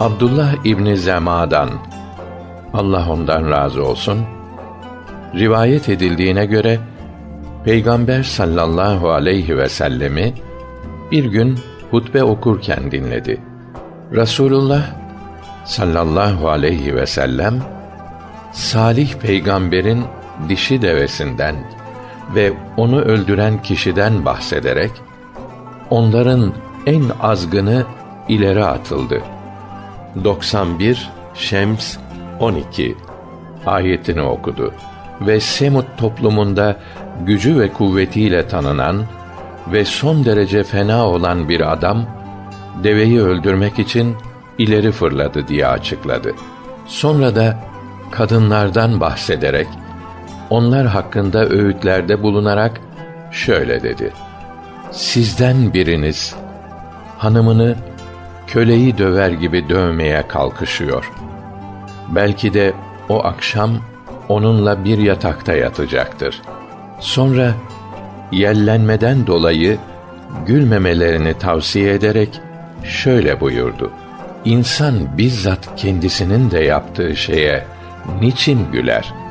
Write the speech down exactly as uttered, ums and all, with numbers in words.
Abdullah İbni Zema'dan, Allah ondan razı olsun, rivayet edildiğine göre Peygamber sallallahu aleyhi ve sellemi bir gün hutbe okurken dinledi. Resulullah sallallahu aleyhi ve sellem Salih peygamberin dişi devesinden ve onu öldüren kişiden bahsederek onların en azgını ileri atıldı. doksan bir Şems on iki ayetini okudu ve Semud toplumunda gücü ve kuvvetiyle tanınan ve son derece fena olan bir adam deveyi öldürmek için ileri fırladı diye açıkladı. Sonra da kadınlardan bahsederek onlar hakkında öğütlerde bulunarak şöyle dedi: sizden biriniz hanımını köleyi döver gibi dövmeye kalkışıyor. Belki de o akşam onunla bir yatakta yatacaktır. Sonra yellenmeden dolayı gülmemelerini tavsiye ederek şöyle buyurdu: İnsan bizzat kendisinin de yaptığı şeye niçin güler?